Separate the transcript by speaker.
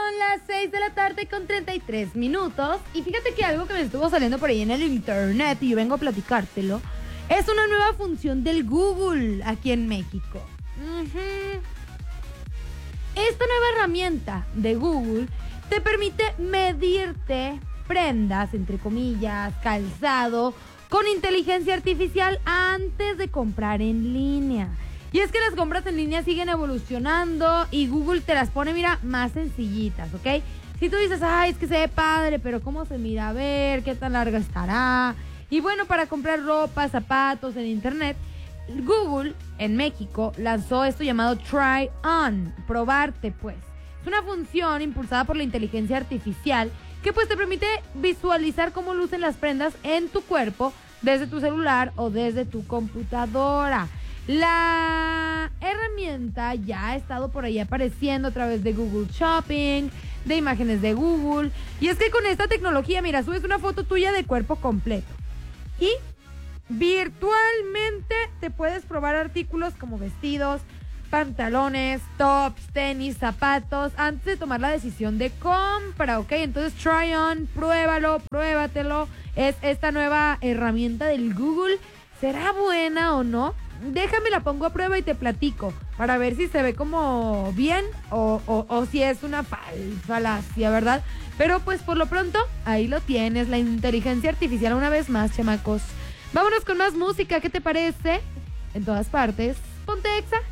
Speaker 1: Son las 6 de la tarde con 33 minutos. Y fíjate que algo que me estuvo saliendo por ahí en el internet y yo vengo a platicártelo, es una nueva función del Google aquí en México. Esta nueva herramienta de Google te permite medirte prendas, entre comillas, calzado, con inteligencia artificial antes de comprar en línea. Y es que las compras en línea siguen evolucionando y Google te las pone, mira, más sencillitas, ¿ok? Si tú dices, ay, es que se ve padre, pero ¿cómo se mira? A ver, ¿qué tan larga estará? Y bueno, para comprar ropa, zapatos en internet, Google en México lanzó esto llamado Try On, probarte pues. Es una función impulsada por la inteligencia artificial que pues te permite visualizar cómo lucen las prendas en tu cuerpo desde tu celular o desde tu computadora. La herramienta ya ha estado por ahí apareciendo a través de Google Shopping, de imágenes de Google. Y es que con esta tecnología, mira, subes una foto tuya de cuerpo completo y virtualmente te puedes probar artículos como vestidos, pantalones, tops, tenis, zapatos, antes de tomar la decisión de compra, ¿ok? Entonces, Try On, pruébalo, pruébatelo. Es esta nueva herramienta del Google. ¿Será buena o no? Déjame la pongo a prueba y te platico para ver si se ve como bien o si es una falacia, ¿verdad? Pero pues por lo pronto, ahí lo tienes, la inteligencia artificial una vez más, chamacos. Vámonos con más música, ¿qué te parece? En todas partes, ponte Exa.